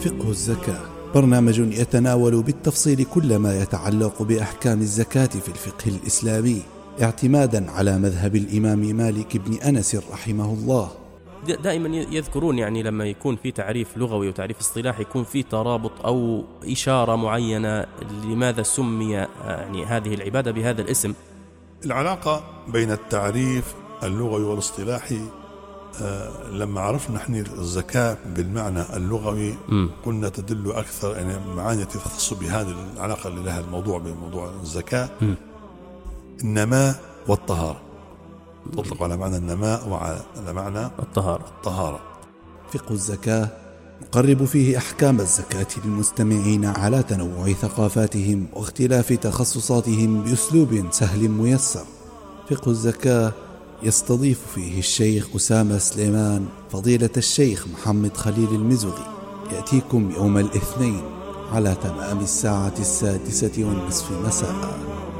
فقه الزكاة برنامج يتناول بالتفصيل كل ما يتعلق بأحكام الزكاة في الفقه الإسلامي اعتمادا على مذهب الإمام مالك بن أنس رحمه الله. دائما يذكرون يعني لما يكون في تعريف لغوي وتعريف اصطلاحي يكون في ترابط أو إشارة معينة لماذا سمي يعني هذه العبادة بهذا الاسم. العلاقة بين التعريف اللغوي والاصطلاحي لما عرفنا نحن الزكاة بالمعنى اللغوي قلنا تدل أكثر يعني معاني تخص بهذه العلاقة اللي لها الموضوع بموضوع الزكاة. النماء والطهارة تطلق على معنى النماء وعلى معنى الطهارة. فقه الزكاة نقرب فيه أحكام الزكاة للمستمعين على تنوع ثقافاتهم واختلاف تخصصاتهم بأسلوب سهل ميسر. فقه الزكاة يستضيف فيه الشيخ أسامة سليمان فضيلة الشيخ محمد خليل المزغي. يأتيكم يوم الاثنين على تمام الساعة 6:30 مساء.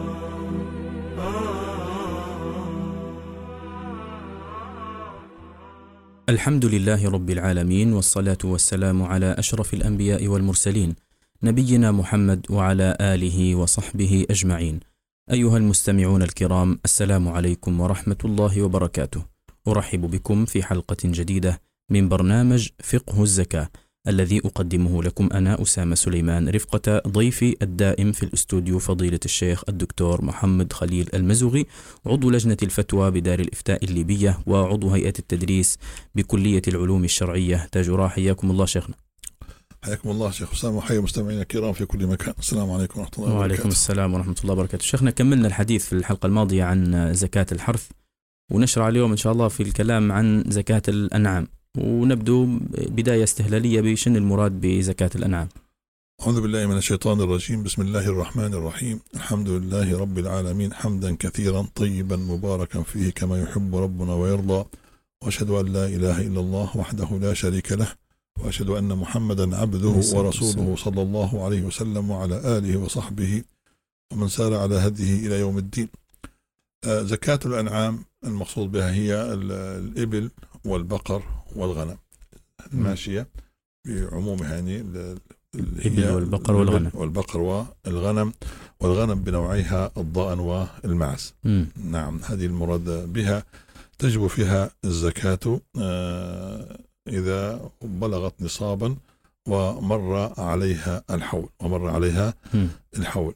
الحمد لله رب العالمين، والصلاة والسلام على أشرف الأنبياء والمرسلين نبينا محمد وعلى آله وصحبه أجمعين. أيها المستمعون الكرام، السلام عليكم ورحمة الله وبركاته. أرحب بكم في حلقة جديدة من برنامج فقه الزكاة الذي أقدمه لكم أنا أسامة سليمان رفقة ضيفي الدائم في الأستوديو فضيلة الشيخ الدكتور محمد خليل المزغي، عضو لجنة الفتوى بدار الإفتاء الليبية وعضو هيئة التدريس بكلية العلوم الشرعية تاجورا. حياكم الله شيخنا. حياكم الله شيخ أسامة وحيا مستمعينا الكرام في كل مكان. السلام عليكم ورحمة الله وبركاته. وعليكم السلام ورحمة الله وبركاته. شيخنا كملنا الحديث في الحلقة الماضية عن زكاة الحرث، ونشرع اليوم إن شاء الله في الكلام عن زكاة الأنعام، ونبدو بداية استهلالية بشن المراد بزكاة الأنعام. أعوذ بالله من الشيطان الرجيم. بسم الله الرحمن الرحيم. الحمد لله رب العالمين حمدا كثيرا طيبا مباركا فيه كما يحب ربنا ويرضى، وأشهد أن لا إله إلا الله وحده لا شريك له، وأشهد أن محمدا عبده ورسوله صلى الله عليه وسلم وعلى آله وصحبه ومن سار على هديه إلى يوم الدين. زكاة الأنعام المقصود بها هي الإبل والبقر والغنم الماشية بعمومها، يعني الإبل والبقر والغنم والغنم بنوعيها الضأن والمعز. نعم، هذه المراد بها تجب فيها الزكاة إذا بلغت نصابا ومر عليها الحول.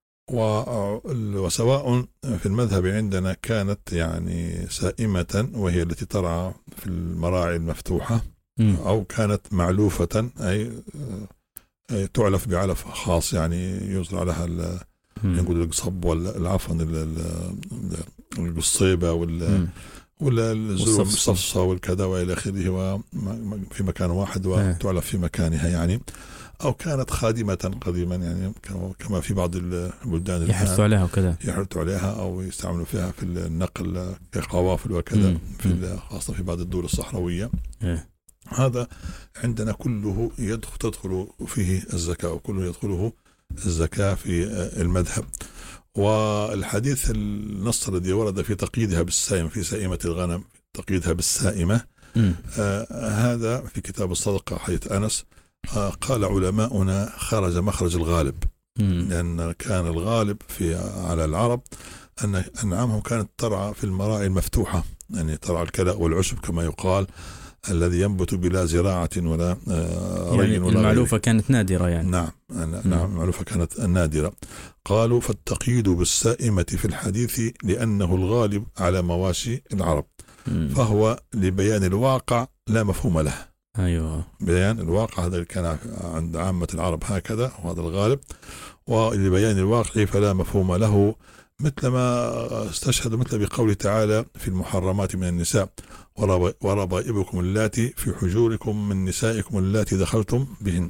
وسواء في المذهب عندنا كانت يعني سائمة وهي التي ترعى في المراعي المفتوحة، أو كانت معلوفة أي تعلف بعلف خاص، يعني يزرع لها نقول القصب والعفن القصيبة والزروع المصفصة والكذا وإلى آخره، في مكان واحد وتعلف في مكانها يعني. أو كانت خادمة قديما، يعني كما في بعض البلدان يحرثوا عليها وكذا، يحرثوا عليها أو يستعملوا فيها في النقل كقوافل وكذا، خاصة في بعض الدول الصحراوية. هذا عندنا كله تدخل فيه الزكاة، وكله يدخله الزكاة في المذهب. والحديث النص الذي ورد في تقييدها بالسائمة، في سائمة الغنم تقييدها بالسائمة، هذا في كتاب الصدقة حديث أنس. قال علماؤنا خرج مخرج الغالب، لأن كان الغالب على العرب أن أنعامهم كانت ترعى في المراعي المفتوحة، يعني ترعى الكلاء والعشب كما يقال، الذي ينبت بلا زراعة ولا ري يعني ولا المعلوفة كانت نادرة يعني. نعم المعلوفة كانت نادرة. قالوا فالتقييد بالسائمة في الحديث لأنه الغالب على مواشي العرب، فهو لبيان الواقع لا مفهوم له. أيوة، بيان الواقع هذا كان عند عامة العرب هكذا، وهذا الغالب، ولبيان الواقع فلا مفهوم له، مثل ما استشهد مثل بقوله تعالى في المحرمات من النساء وربائبكم اللاتي في حجوركم من نسائكم اللاتي دخلتم بهن.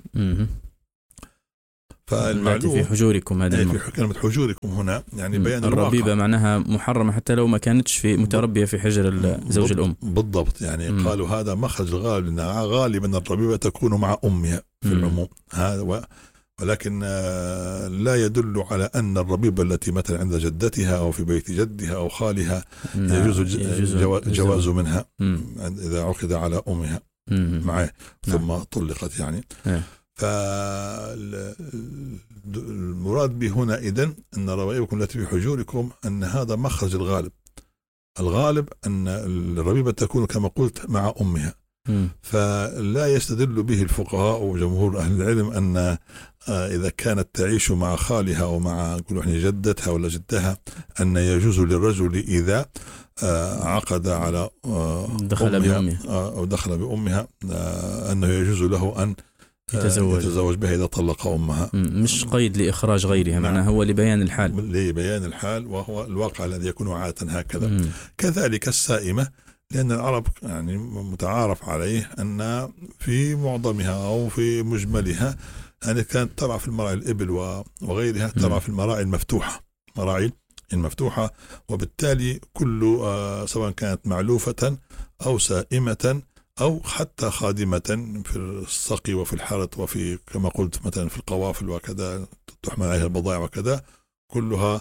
فالمعلوم في حجوركم، هذه في كلمة حجوركم هنا يعني بيان الربيبة معناها محرمة حتى لو ما كانتش في متربية في حجر زوج الأم. بالضبط، يعني قالوا هذا مخرج الغالب، لأن غالبا الربيبة تكون مع أمها في العموم هذا، ولكن لا يدل على أن الربيبة التي مثلا عند جدتها أو في بيت جدها أو خالها يجوز جواز منها إذا عقد على أمها معه ثم طلقت يعني. فالمراد به هنا إذن أن ربائبكم التي في حجوركم أن هذا مخرج الغالب أن الربيبة تكون كما قلت مع أمها. فلا يستدل به الفقهاء وجمهور أهل العلم أن إذا كانت تعيش مع خالها ومع جدتها ولا جدها أن يجوز للرجل إذا عقد على دخل بأمها أو دخل بأمها أنه يجوز له أن يتزوج بها إذا طلق أمها. مش قيد لإخراج غيرها، معناه هو لبيان الحال وهو الواقع الذي يكون عادة هكذا. كذلك السائمة، لأن العرب يعني متعارف عليه أن في معظمها أو في مجملها يعني كانت ترعى في المراعي الإبل وغيرها، ترعى في المراعي المفتوحة، وبالتالي كل سواء كانت معلوفة أو سائمة أو حتى خادمة في السقي وفي الحرث وفي كما قلت مثلا في القوافل وكذا تحمل عليها البضائع وكذا، كلها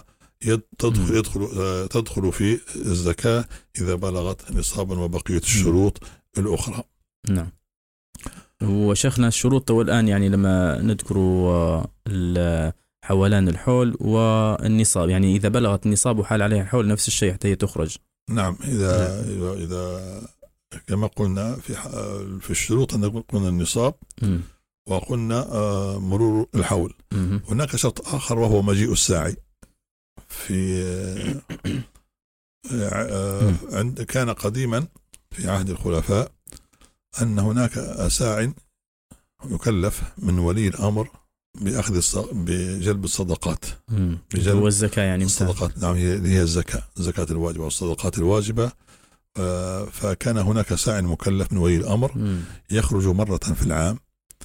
تدخل في الزكاة إذا بلغت نصابا وبقية الشروط الأخرى. نعم. وشيخنا الشروط والآن يعني لما نذكر حولان الحول والنصاب، يعني إذا بلغت النصاب وحال عليها الحول نفس الشيء حتى تخرج. نعم. إذا كما قلنا في الشروط أن قلنا النصاب وقلنا مرور الحول. هناك شرط آخر وهو مجيء الساعي. كان قديما في عهد الخلفاء أن هناك ساع يكلف من ولي الأمر بجلب الصدقات، بجلب الزكاة يعني الصدقات. نعم، هي الزكاة الواجبة والصدقات الواجبة. فكان هناك ساع مكلف من ولي الأمر يخرج مرة في العام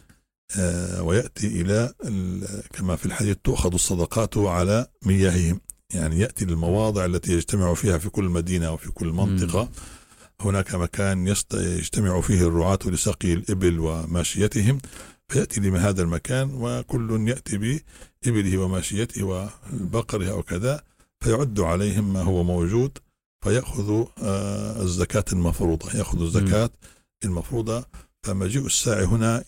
ويأتي إلى كما في الحديث تؤخذ الصدقات على مياههم، يعني يأتي للمواضع التي يجتمع فيها في كل مدينة وفي كل منطقة. هناك مكان يجتمع فيه الرعاة لسقي الإبل وماشيتهم، فيأتي لهذا المكان وكل يأتي بإبله وماشيته والبقرها وكذا، فيعد عليهم ما هو موجود فيأخذ الزكاة المفروضة، يأخذ الزكاة المفروضة. فمجيء الساعي هنا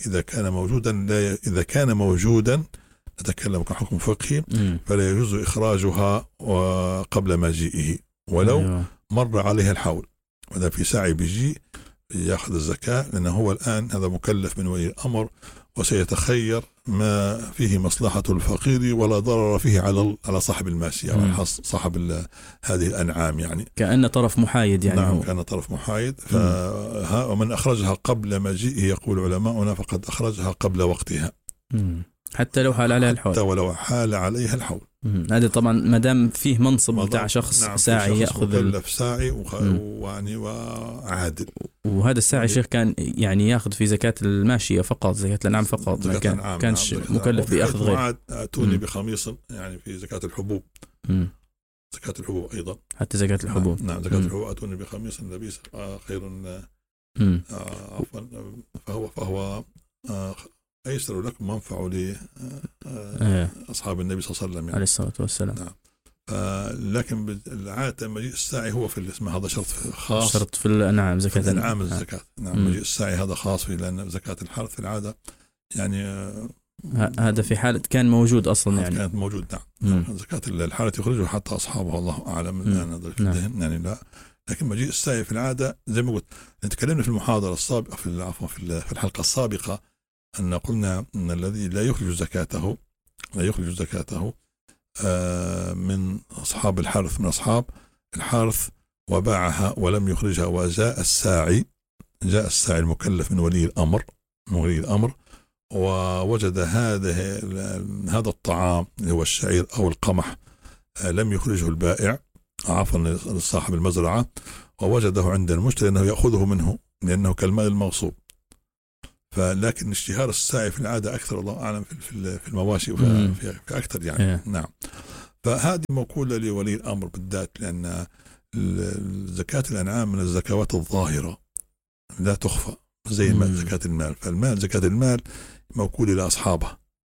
إذا كان موجودا نتكلم كحكم فقهي فلا يجوز إخراجها قبل مجيئه ولو مر عليها الحول. وإذا في ساعي بيجي يأخذ الزكاة، لأنه هو الآن هذا مكلف من ولي الأمر وسيتخير ما فيه مصلحة الفقير ولا ضرر فيه على صاحب الماشية أو صاحب هذه الأنعام، يعني كأن طرف محايد يعني. نعم، كان طرف محايد. ومن أخرجها قبل مجيئه يقول علماؤنا فقد أخرجها قبل وقتها، حتى لو حال عليها الحول، حتى ولو حال عليها الحول. هذا طبعا ما دام فيه منصب بتاع شخص. نعم، ساعي ياخذ مكلف ساعي وعادل. وهذا الساعي شيخ كان يعني ياخذ في زكاة الماشية فقط، زكاة الأنعام فقط، ما كانش مكلف بأخذ غير. أتوني بخميص يعني في زكاة الحبوب. زكاة الحبوب أيضا، حتى زكاة الحبوب. نعم، زكاة الحبوب أتوني بخميص لبيس خير عفوا فهو أيسر لكم منفع لأصحاب النبي صلى الله عليه وسلم يعني. عليه الصلاة والسلام. نعم. لكن العادة مجيء الساعي هو في الاسم، هذا شرط خاص، شرط في الأنعام، زكاة الأنعام الزكاة. نعم، مجيء الساعي هذا خاص فيه، لأن زكاة الحرث في العادة يعني هذا في حالة كان موجود أصلا، يعني كانت موجود. نعم. زكاة الحرث يخرجه حتى أصحابه، الله أعلم. يعني لا، لكن مجيء الساعي في العادة زي ما قلت، نتكلمنا في المحاضرة السابقة في الحلقة السابقة أن قلنا أن الذي لا يخرج زكاته من أصحاب الحرث، من أصحاب الحرث وباعها ولم يخرجها، وجاء الساعي المكلف من ولي الأمر ووجد هذا الطعام اللي هو الشعير أو القمح لم يخرجه البائع، عفوا صاحب المزرعة، ووجده عند المشتري أنه يأخذه منه لأنه كالمال المغصوب. فلكن اشتهار الساعي في العادة أكثر، الله أعلم، في المواشي في أكثر يعني. نعم. فهذه موكولة لولي الأمر بالذات، لأن زكاة الأنعام من الزكوات الظاهرة لا تخفى زي زكاة المال. فالمال زكاة المال موكول إلى أصحابها،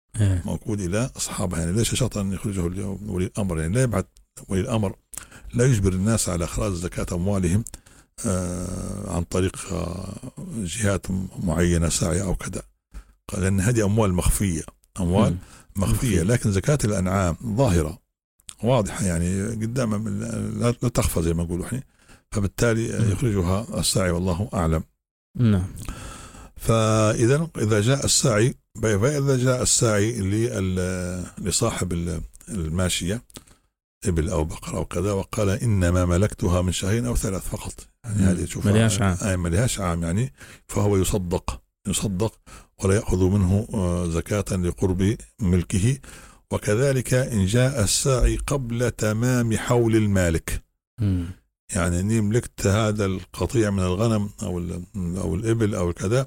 يعني ليس شرط أن يخرجه ولي الأمر، يعني لا يبعث ولي الأمر، لا يجبر الناس على إخراج زكاة أموالهم عن طريق جهات معينة ساعية أو كذا. لأن هذه أموال مخفية، أموال مخفية، لكن زكاة الأنعام ظاهرة واضحة يعني قدام لا تخفى زي ما نقولوا احنا، فبالتالي يخرجها الساعي والله أعلم. نعم. فإذا جاء الساعي لصاحب الماشية إبل أو بقرة أو كذا وقال إنما ملكتها من شهرين أو 3 فقط، يعني هذه تشوفها ملهاش عام يعني، فهو يصدق ولا يأخذ منه زكاة لقرب ملكه. وكذلك إن جاء الساعي قبل تمام حول المالك، يعني إني ملكت هذا القطيع من الغنم أو الإبل أو كذا،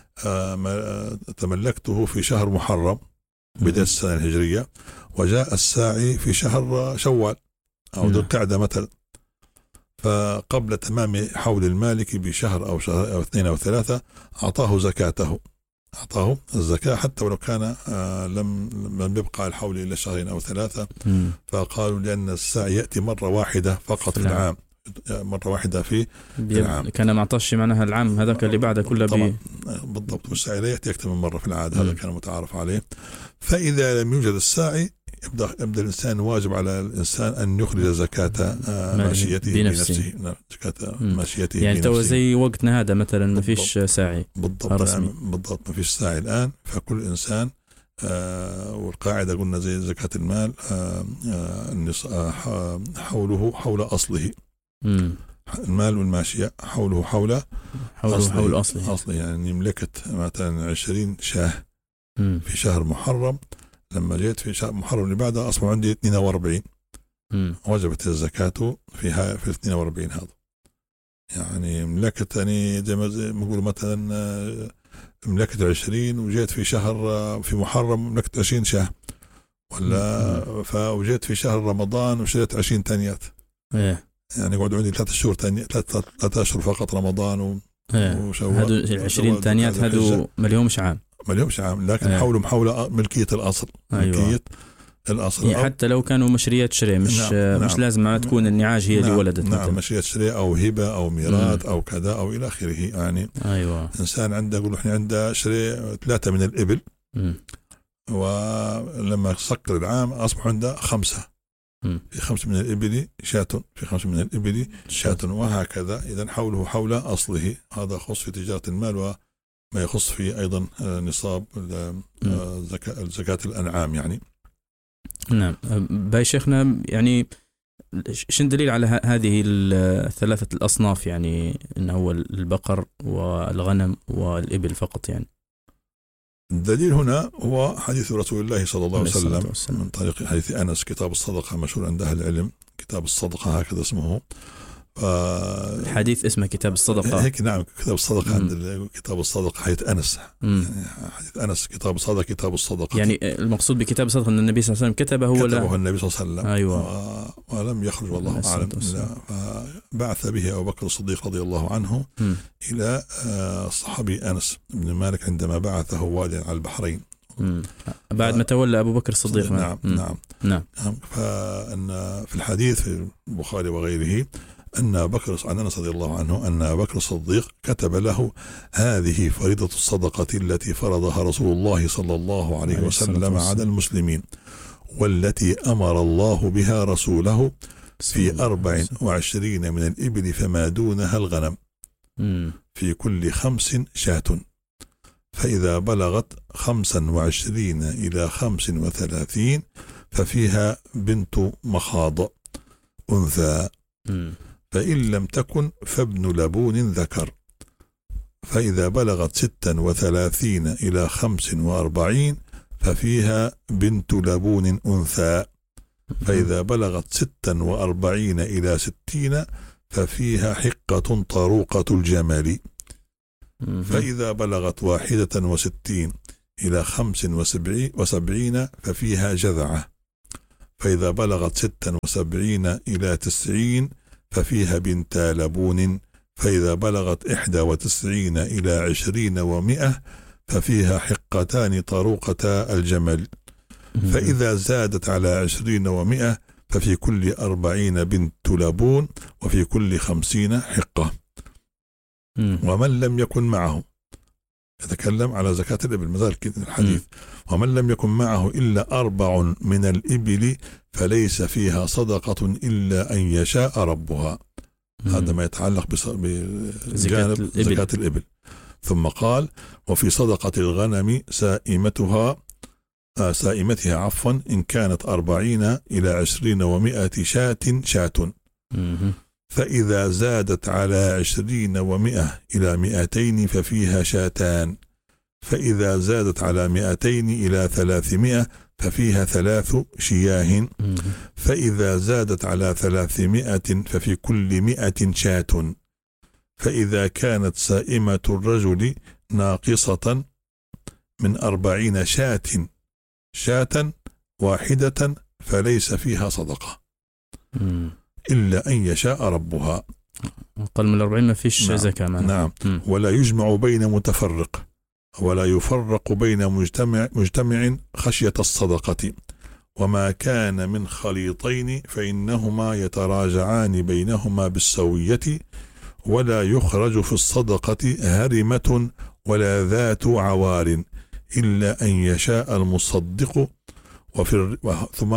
تملكته في شهر محرم بداية السنة الهجرية، وجاء الساعي في شهر شوال أو ذو القعدة مثلا، فقبل تمام حول المالك بشهر أو شهر أو 2 أو 3 أعطاه زكاته، أعطاه الزكاة حتى ولو كان لم يبقى الحول إلا 2 أو 3. فقالوا لأن الساعي يأتي مرة واحدة فقط في العام، مرة واحدة في العام، كان معطش معناها العام هذاك اللي بعده كله بالضبط، والساعي لا يأتي أكثر من مرة في العادة، هذا كان متعارف عليه. فإذا لم يوجد الساعي يبدأ الإنسان واجب على الإنسان أن يخرج زكاة ماشيته بنفسه، زكاة ماشيته يعني تو زي وقتنا هذا مثلا ما فيش ساعي بالضبط ما فيش ساعي الآن، فكل إنسان والقاعدة قلنا زي زكاة المال حوله حول أصله، المال والماشية حوله حول أصله، يعني ملكت مثلا 20 شاه في شهر محرم، لما جيت في شهر محرم اللي بعده أصبح عندي 42، وجبت الزكاة في 42 هذا، يعني ملكت يعني زي ما نقول مثلا ملكت 20 وجيت في شهر في محرم ملكت 20 شهر، ولا فوجيت في شهر رمضان وشريت 20 تانيات، يعني قعد عندي 3 شهور تانية، 3 أشهر فقط رمضان وشوال، هذو 20 تانيات هذو مليهمش عام، لكن حولهم حول ملكية الأصل، ملكية الأصل، يعني حتى لو كانوا مشريات شراء مش لازم ما تكون النعاج هي اللي ولدت، مشريات شراء أو هبة أو ميراث أو كذا أو إلى آخره، يعني إنسان عنده يقول إحنا عنده شراء 3 من الإبل، ولما سكر العام أصبح عنده 5، في 5 من الإبل شاة، في 5 من الإبل شاة، وهكذا. إذن حوله حول أصله، هذا خص في تجارة المال وما يخص في أيضا نصاب زكاة الأنعام يعني. نعم. باي شيخنا، يعني شن دليل على هذه الثلاثة الأصناف، يعني إنه هو البقر والغنم والإبل فقط؟ يعني الدليل هنا هو حديث رسول الله صلى الله عليه وسلم من طريق حديث أنس، كتاب الصدقة مشهور عند أهل العلم، كتاب الصدقة هكذا اسمه، الحديث اسمه كتاب الصدقة هيك. نعم، كتاب الصدقة عند كتاب الصدقة حديث أنس، حديث أنس كتاب الصدقة، كتاب الصدقة، يعني المقصود بكتاب الصدقة أن النبي صلى الله عليه وسلم كتبه النبي صلى الله عليه وسلم، أيوة، ولم يخرج والله أعلم، فبعث به أبو بكر الصديق رضي الله عنه إلى الصحابي أنس بن مالك عندما بعثه واليا على البحرين بعد ما تولى أبو بكر الصديق. نعم. فإن في الحديث في البخاري وغيره أن بكر عن أنس رضي الله عنه أن أبو بكر الصديق كتب له: هذه فريضة الصدقة التي فرضها رسول الله صلى الله عليه وسلم على المسلمين، والتي أمر الله بها رسوله في 24 من الإبل فما دونها الغنم، في كل 5 شاة، فإذا بلغت 25 إلى 35 ففيها بنت مخاض أنثى، فإن لم تكن فابن لبون ذكر، فإذا بلغت 36 إلى 45 ففيها بنت لبون أنثى، فإذا بلغت 46 إلى 60 ففيها حقة طروقة الجمل، فإذا بلغت 61 إلى 75 ففيها جذعة، فإذا بلغت 76 إلى 90 ففيها بنت لبون، فإذا بلغت 91 إلى 20 و100 ففيها حقتان طروقة الجمل، فإذا زادت على 20 و100 ففي كل 40 بنت لبون، وفي كل 50 حقة. ومن لم يكن معه يتكلم على زكاة الإبل مثال الحديث ومن لم يكن معه إلا 4 من الإبل فليس فيها صدقة إلا أن يشاء ربها. هذا ما يتعلق بجانب زكاة الإبل. ثم قال وفي صدقة الغنم سائمتها إن كانت 40 إلى 20 و100 شاة فإذا زادت على 20 و100 إلى 200 ففيها شاتان فإذا زادت على 200 إلى 300 ففيها 3 شياه فإذا زادت على 300 ففي كل 100 شاة فإذا كانت سائمة الرجل ناقصة من 40 شاة واحدة فليس فيها صدقة إلا أن يشاء ربها. أقل من 40 ما فيش زكاة. نعم. ولا يجمع بين متفرق ولا يفرق بين مجتمع خشية الصدقة وما كان من خليطين فإنهما يتراجعان بينهما بالسوية ولا يخرج في الصدقة هرمة ولا ذات عوار إلا أن يشاء المصدق. ثم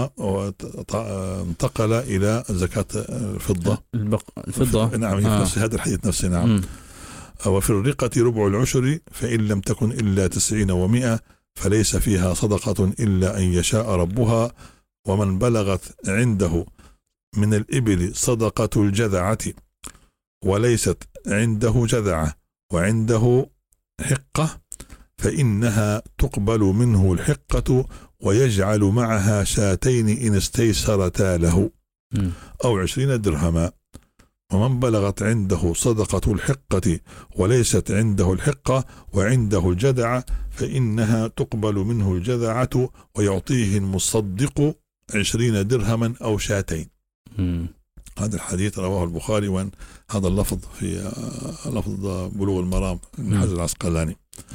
انتقل إلى زكاة الفضة. نعم في نفس هذا الحديث نفسه. نعم. وفي الرقة ربع العشر فإن لم تكن إلا 90 و100 فليس فيها صدقة إلا أن يشاء ربها. ومن بلغت عنده من الإبل صدقة الجذعة وليست عنده جذعة وعنده حقة فإنها تقبل منه الحقة ويجعل معها شاتين إن استيسرتا له أو 20 درهما. ومن بلغت عنده صدقة الحقة وليست عنده الحقة وعنده الجذعة فإنها تقبل منه الجذعة ويعطيه المصدق 20 درهما أو شاتين. هذا الحديث رواه البخاري وهذا اللفظ في لفظ بلوغ المرام من حجر العسقلاني.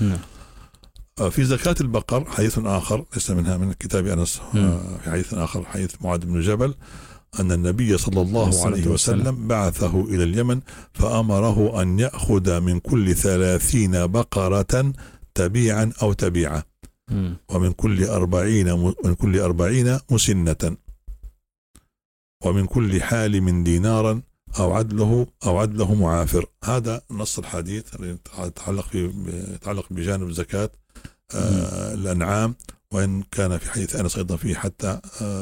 في زكاة البقر حديث آخر ليس منها من كتاب أنس. في حديث آخر حديث معاذ بن جبل أن النبي صلى الله عليه وسلم بعثه إلى اليمن فأمره أن يأخذ من كل 30 بقرة تبيعا أو تبيعة ومن كل 40 مسنة ومن كل حالم دينارا أو عدله معافر. هذا نص الحديث يتعلق بجانب زكاة الأنعام وإن كان في حديث أنس أيضا فيه حتى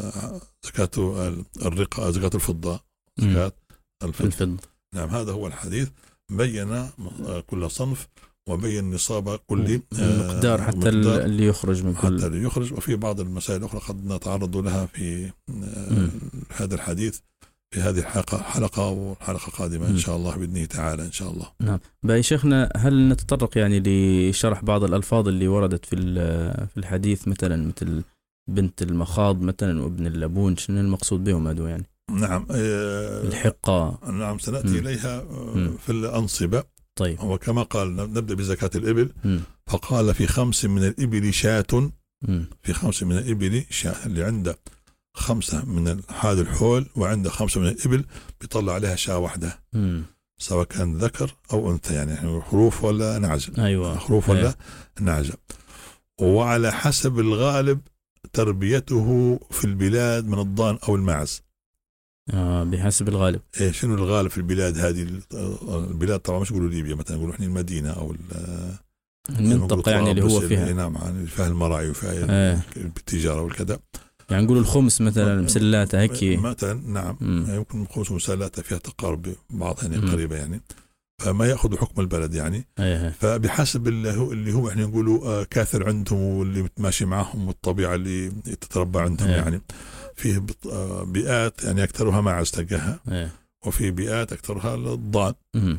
زكاة الرقة زكاة الفضة زكاة الفضة. نعم. هذا هو الحديث بين كل صنف وبين نصاب كل مقدار حتى اللي يخرج من كل حتى اللي يخرج. وفي بعض المسائل الأخرى قد نتعرض لها في هذا الحديث في هذه حلقة وحلقة قادمة إن شاء الله بإذنه تعالى إن شاء الله. نعم. باقي شيخنا هل نتطرق يعني لشرح بعض الألفاظ اللي وردت في الحديث مثلا مثل بنت المخاض مثلا وابن اللبون شنو المقصود بهم هذو يعني؟ نعم. الحقة. نعم سنأتي إليها في الأنصبة. طيب. وكما قال نبدأ بزكاة الإبل فقال في 5 من الإبل شاة. في 5 من الإبل شاة اللي عنده 5 من هذا الحول وعنده 5 من الإبل بيطلع عليها شاة واحدة سواء كان ذكر أو أنثى يعني خروف ولا نعجة. أيوة. خروف ولا نعجة. وعلى حسب الغالب تربيته في البلاد من الضان أو الماعز. بحسب الغالب. إيه شنو الغالب في البلاد هذه؟ البلاد طبعا مش يقولوا ليبيا مثلا يقولوا إحنا المدينة أو المنطقة يعني اللي هو فيها. نعم يعني فيها المراعي وفيها التجارة والكذا. يعني نقول الخمس مثلا مسلات هيك مثلا. نعم. يمكن الخمس مسلات فيها تقارب بعض يعني قريبة يعني فما يأخذ حكم البلد يعني. فبحسب اللي هو احنا نقولوا كاثر عندهم واللي متماشي معهم والطبيعة اللي تتربى عندهم يعني. فيه بيئات يعني أكثرها ماعز تلقاها وفي بيئات أكثرها الضان.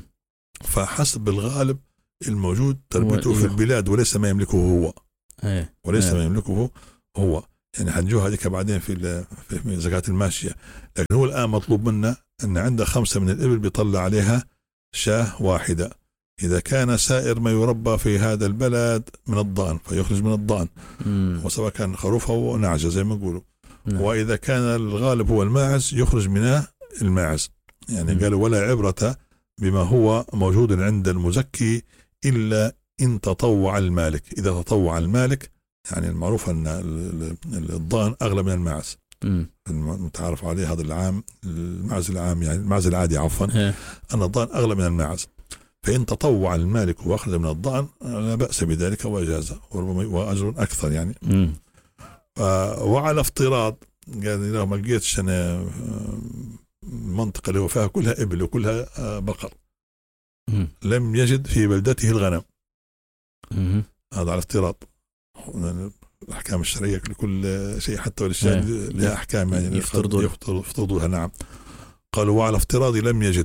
فحسب الغالب الموجود تربيته في البلاد وليس ما يملكه هو. وليس ما يملكه هو يعني حنجوها هذيك بعدين في زكاة الماشية. لكن هو الآن مطلوب منا أن عنده 5 من الإبل بيطلع عليها شاة واحدة. إذا كان سائر ما يربى في هذا البلد من الضان فيخرج من الضان وسواء كان خروف أو نعجة زي ما يقولوا. وإذا كان الغالب هو الماعز يخرج منه الماعز يعني. قالوا ولا عبرة بما هو موجود عند المزكي إلا إن تطوع المالك. إذا تطوع المالك يعني المعروف أن الضأن أغلى من الماعز، المتعارف عليه هذا العام، الماعز العام يعني الماعز العادي عفوا، أن الضأن أغلى من الماعز. فإن تطوع المالك وأخذ من الضأن لا بأس بذلك وإجازة وأجر أكثر يعني. وعلى افتراض قال لو ما لقيتش أنا المنطقة اللي هو فيها كلها إبل وكلها بقر، لم يجد في بلدته الغنم، هذا على افتراض. الأحكام الشرعية لكل شيء حتى والأشياء لها أحكام يعني يفترضوها. نعم. قالوا وعلى افتراض لم يجد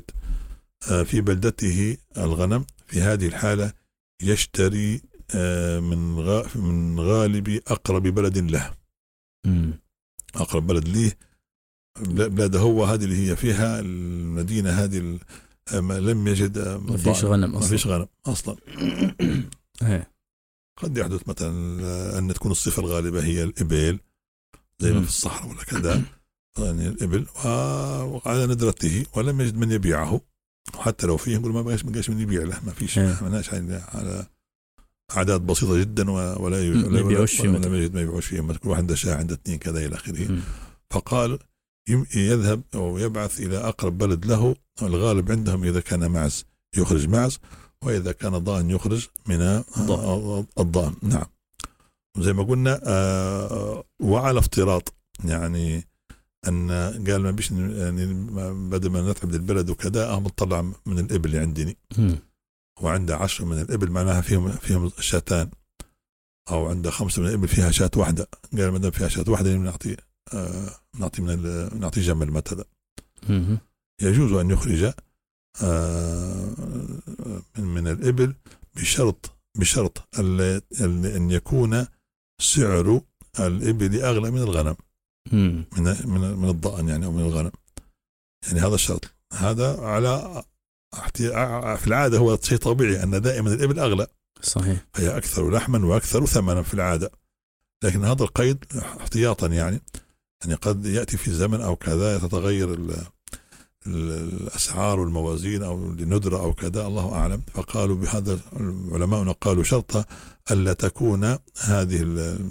في بلدته الغنم، في هذه الحالة يشتري من غالب أقرب بلد له. أقرب بلد ليه بلاده هو هذه اللي هي فيها المدينة هذه لم يجد ما فيش غنم أصلا. قد يحدث مثلا أن تكون الصفة الغالبة هي الإبل زي ما في الصحراء ولا كذا، يعني الإبل وعلى ندرته ولم يجد من يبيعه، حتى لو فيه يقول ما بقاش من يبيع له، ما فيش مناش على أعداد بسيطة جدا ولا يبيعوش فيه، كل واحد عنده شاة عنده 2 كذا إلى آخره. فقال يذهب أو يبعث إلى أقرب بلد له، الغالب عندهم إذا كان معز يخرج معز، وإذا كان ضأن يخرج من الضأن. نعم. زي ما قلنا وعلى افتراض يعني أن قال ما بيش يعني بدل ما نتعب البلد وكذا مطلع من الإبل اللي عندني وعنده 10 من الإبل معناها فيهم شاتان، أو عنده 5 من الإبل فيها شاة واحدة، قال ما دام فيها شاة واحدة نعطي جمل مثلا. يجوز أن يخرج من الإبل بشرط أن يكون سعر الإبل أغلى من الغنم من الضأن يعني أو من الغنم، يعني هذا الشرط. هذا على في العادة هو شيء طبيعي أن دائما الإبل أغلى، صحيح، هي أكثر لحما وأكثر ثمنا في العادة، لكن هذا القيد احتياطا يعني قد يأتي في زمن أو كذا تتغير الأسعار والموازين أو لندرة أو كذا، الله أعلم. فقالوا بهذا العلماء قالوا شرطة ألا تكون هذه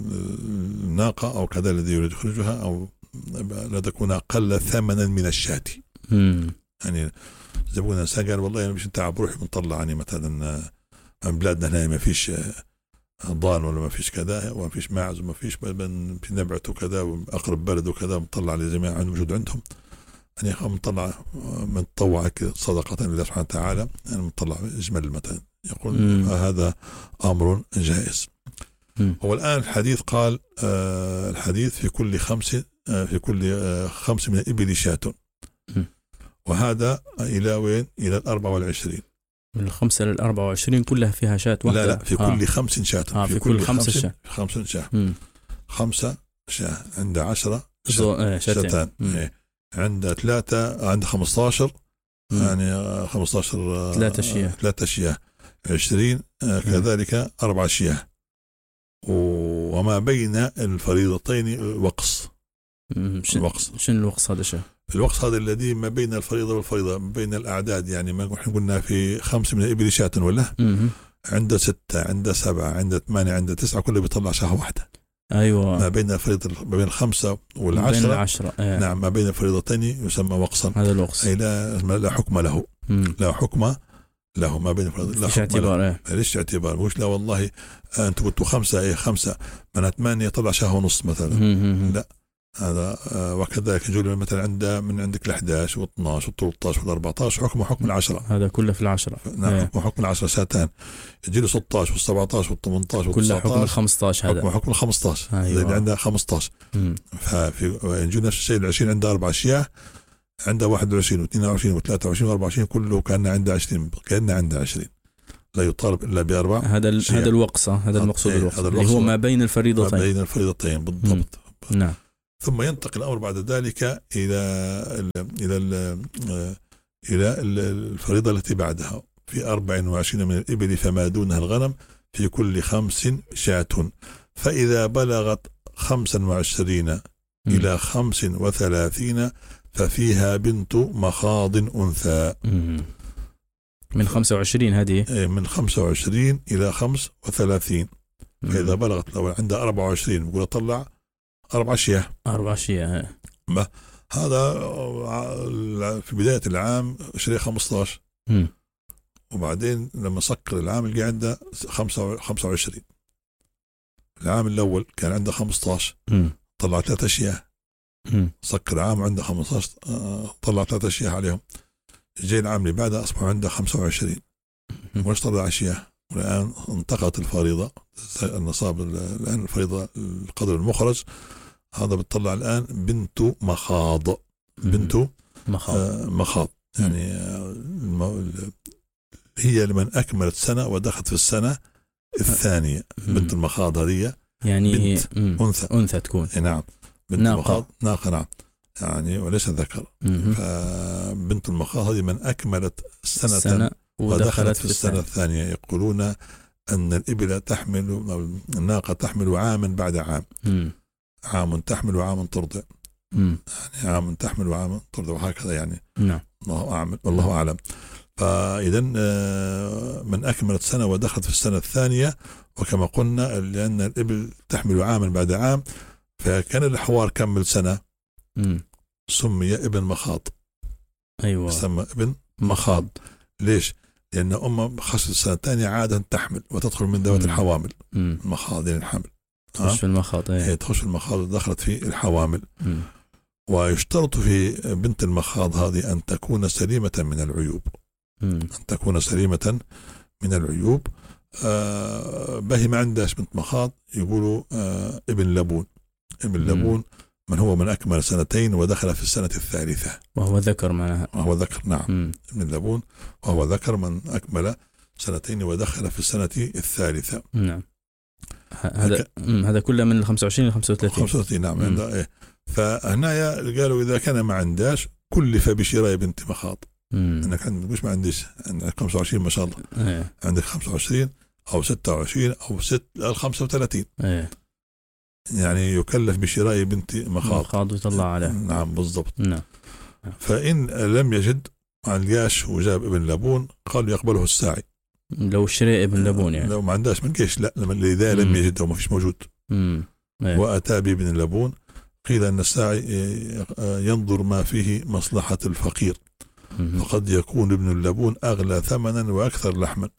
الناقة أو كذا الذي يريد يخرجها أو لا تكون أقل ثمنا من الشاة. يعني زي ما قلنا إنسان قال والله أنا مش نتعب بروحي بنطلع يعني مثلا بلادنا هنا ما فيش ضان ولا ما فيش كذا وما فيش ماعز وما فيش في نبعت وكذا وأقرب بلد وكذا بنطلع لجميع موجود عندهم، يعني مطلع من تطوعك صدقة لله سبحانه وتعالى، يعني مطلع إجمال مثلا، يقول هذا أمر جائز. هو الآن الحديث قال الحديث في كل 5 من الإبل شاة، وهذا إلى وين؟ إلى 24 من 5 إلى 24 كلها فيها شاة واحدة. لا في كل 5 شاة. في كل 5 شاة. 5 شاة. 5 شاة عند 10 شاتان. عند 3 عند 15 يعني 15 3 شياه 20 كذلك 4 شياه. وما بين الفريضتين وقص. شنو الوقص هذا شيء؟ الوقص هذا الذي ما بين الفريضة والفريضة، ما بين الأعداد، يعني ما قلنا في 5 من الإبل شاة ولا عند 6 عند 7 عند 8 عند 9 كله بيطلع شاه واحدة. أيوة. ما بين الفريضة ما بين 5 والعشرة. نعم ما بين الفريضتين يسمى وقصا. هذا الوقص أي لا حكم له. لا حكم له ما بين الفريضة. لا اعتبار. ليش اعتبار؟ مش لا والله أنت قلتوا 5 من 8 يطلع شاه ونص مثلا. لا هذا وكذلك يجول مثلا من عندك 11 و12 و13 و14 حكم العشرة. هذا كله في العشرة. نعم حكم العشرة شاتان. يجي له 16 و17 و18 كله حكم 15. هذا حكم 15. أيوة. اللي عنده 15. ففي يجي نفس الشيء 20 عنده 4 شياه، عنده 21 و22 و23 و24 كله كأنه عنده 20 كأنه عنده 20 لا يطالب إلا ب4. هذا الوقصة. هذا المقصود الوقص اللي هو ما بين الفريضتين. ما بين الفريضتين بالضبط. نعم. ثم ينتقل الأمر بعد ذلك إلى الفريضة التي بعدها في 24 من الإبل فما دونها الغنم في كل 5 شاة، فإذا بلغت 25 إلى 35 ففيها بنت مخاض أنثى. من 25 هذه من 25 إلى 35. فإذا بلغت لو عندها 24 بقول طلع 4 أشياء. 4 أشياء. هذا في بداية العام شري 15. وبعدين لما سكر العام اللي عنده 25. العام الأول كان عنده 15 طلع 3 أشياء. سكر عام عنده 15 طلع 3 أشياء عليهم. جاي العام اللي بعده أصبح عنده 25 وش طلع أشياء. والآن انتقلت الفريضة النصاب. الآن الفريضة القدر المخرج هذا بتطلع الآن بنت مخاض. بنت مخاض يعني هي لمن أكملت سنة ودخلت في السنة الثانية. بنت المخاض هذه يعني بنت أنثى تكون. نعم بنت المخاض ناقة. نعم يعني وليس ذكر. فبنت المخاض هذه من أكملت سنة ودخلت في السنة الثانية. يقولون أن الإبل تحمل الناقة تحمل عاما بعد عام. عام تحمل وعام ترضع. يعني عام تحمل وعام ترضع وهكذا يعني. نعم. والله أعلم. فإذا من أكملت سنة ودخلت في السنة الثانية. وكما قلنا لأن الإبل تحمل عاما بعد عام فكان الحوار كمل سنة سمي ابن مخاض. أيوة سمى ابن مخاض. ليش؟ لأن أمه خشت السنة الثانية عادة تحمل وتدخل من ذوات الحوامل. المخاض يعني الحمل تخش في المخاض. هي تخش في المخاض ودخلت في الحوامل. ويشترط في بنت المخاض هذه أن تكون سليمة من العيوب. أن تكون سليمة من العيوب. باهي ما عندهاش بنت مخاض يقولوا ابن لبون. ابن لبون من هو من أكمل 2 ودخل في السنة الثالثة وهو ذكر معناها. وهو ذكر نعم. ابن لبون وهو ذكر من أكمل 2 ودخل في السنة الثالثة. نعم. هذا كله من 25 ل 35. 35 نعم. فهنا قالوا إذا كان ما عندهاش كلف بشراء بنت مخاض. أنك عندك مش ما عنديش عندك 25 ما شاء الله. عندك 25 أو 26 أو 35. يعني يكلف بشراء بنت مخاض ويطلع عليه. نعم بالضبط. نعم. فإن لم يجد ما الجاش وجاب ابن لبون قال يقبله الساعي. لو شري ابن لبون يعني لو ما عندهاش من كيش لا إذا لم يجد وما فيش موجود وأتى بابن لبون قيل أن الساعي ينظر ما فيه مصلحة الفقير فقد يكون ابن اللبون أغلى ثمنا وأكثر لحما.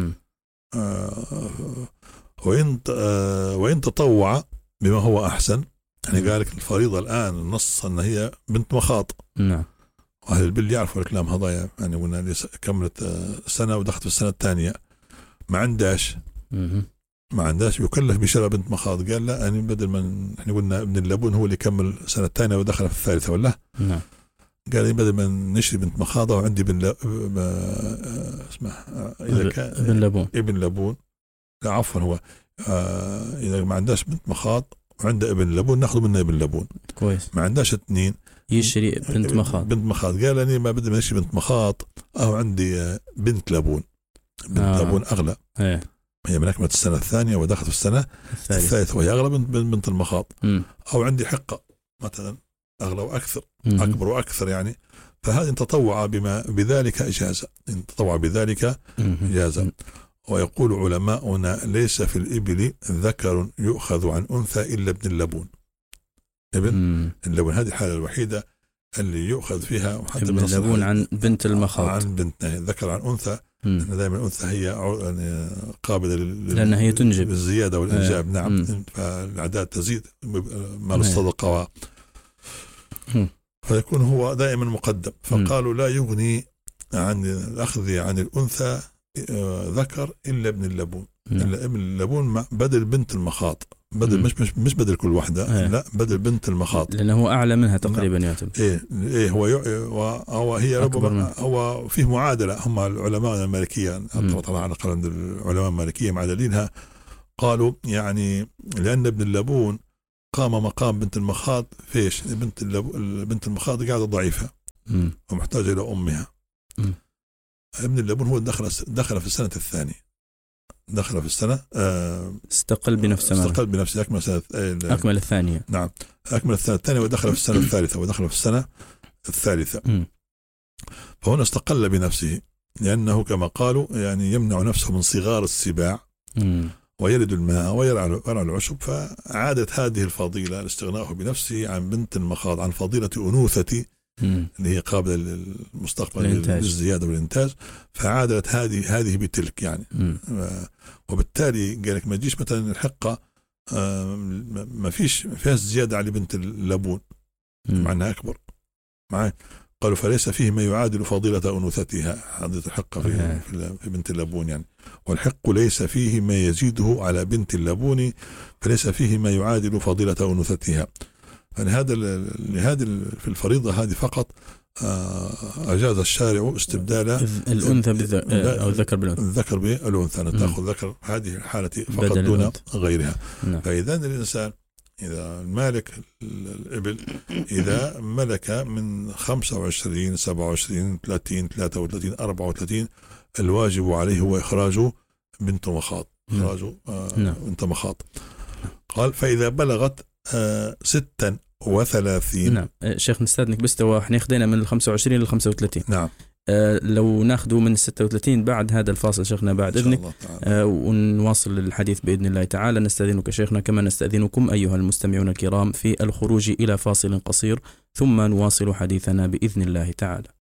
وإن تطوع بما هو أحسن يعني قالك الفريضة الآن النص أن هي بنت مخاض. نعم. وأهل البل يعرفوا الكلام هذا يعني قلنا كملت سنة ودخلت في السنة الثانية ما عندهاش يكلف بشراء بنت مخاض. قال لا يعني بدل ما احنا قلنا ابن اللبون هو اللي كمل السنة الثانية ودخل في الثالثة ولا. نعم. قال لي بدل ما نشري بنت مخاضة وعندي اسمه إذا كان ابن لبون لا عفوا هو إذا ما عندهاش بنت مخاض وعنده ابن لبون ناخذ منه ابن لبون كويس. ما عندهاش 2 يشري بنت مخاض. قال لي ما بدي نشري بنت مخاض أو عندي بنت لبون. بنت لبون أغلى. هي من أكملت السنة الثانية ودخلت في السنة الثالثة وهي أغلى من بنت المخاض. أو عندي حقة مثلا أغلى وأكثر أكبر وأكثر يعني. فهذه تطوع بذلك إجازة. تطوع بذلك إجازة. ويقول علماؤنا ليس في الإبل ذكر يؤخذ عن أنثى إلا ابن اللبون. ابن اللبون هذه الحالة الوحيدة اللي يؤخذ فيها. ابن اللبون عن بنت المخاض. عن بنت ذكر عن أنثى. دائما الأنثى هي قابلة لأنها هي تنجب الزيادة والإنجاب. نعم. فالأعداد تزيد مال الصدقة فيكون هو دائما مقدم. فقالوا لا يغني عن الأخذ عن الأنثى ذكر إلا ابن اللبون. إلا ابن اللبون بدل بنت المخاض. بدل مش بدل كل واحدة. لا بدل بنت المخاض لأنه هو أعلى منها تقريبا يعتبر. إيه هو هي ربما هو فيه معادلة. هم العلماء المالكية طبعا على قلم العلماء المالكية معادلينها قالوا يعني لأن ابن اللبون قام مقام بنت المخاض فيش. بنت المخاض قاعدة ضعيفة ومحتاجة إلى أمها. ابن اللبون هو دخل في السنة الثانية. دخل في السنة استقل بنفسه أكمل الثانية. نعم أكمل السنة الثانية ودخل في السنة الثالثة ودخل في السنة الثالثة. فهنا استقل بنفسه لأنه كما قالوا يعني يمنع نفسه من صغار السباع ويرد الماء ويرعى العشب. فعادت هذه الفضيلة لاستغنائه بنفسه عن بنت المخاض، عن فضيلة أنوثة اللي هي قابلة للمستقبل للزيادة والإنتاج، فعادت هذه بتلك يعني. وبالتالي قال لك ما تجيش مثلا الحقة ما فيها زيادة على بنت اللبون مع أنها أكبر معي. قالوا فليس فيه ما يعادل فضيلة أنوثتها، هذه الحقة في بنت اللبون يعني. والحق ليس فيه ما يزيده على بنت اللبون، فليس فيه ما يعادل فضيلة أنوثتها. فلهذا في الفريضة هذه فقط أجاز الشارع استبدال الأنثى أو الذكر بالأنثى، الذكر بالأنثى، أن تأخذ ذكر هذه الحالة فقط دون غيرها. فإذا الإنسان إذا مالك الإبل إذا ملك من 25 27 30 33 34 الواجب عليه هو إخراج بنت مخاض، إخراج بنت مخاض. قال فإذا بلغت 36. نعم شيخ نستاذنك بس احنا خدينا من 25 ل 35. نعم لو ناخذه من 36 بعد هذا الفاصل شيخنا بعد إذنك ونواصل الحديث بإذن الله تعالى. نستأذنك شيخنا كما نستأذنكم أيها المستمعون الكرام في الخروج إلى فاصل قصير ثم نواصل حديثنا بإذن الله تعالى.